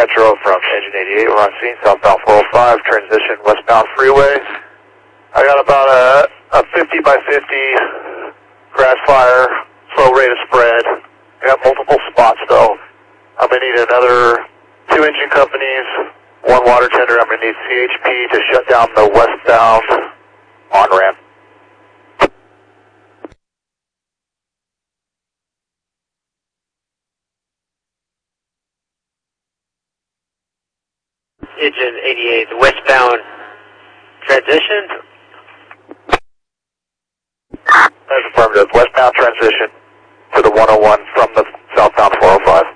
Metro from engine 88. We're on scene, southbound 405, transition westbound freeway. I got about a 50 by 50 grass fire, slow rate of spread. I got multiple spots though. I'm going to need another 2 engine companies, 1 water tender. I'm going to need CHP to shut down the westbound on-ramp. Engine 88, westbound transition. That's affirmative. Westbound transition to the 101 from the southbound 405.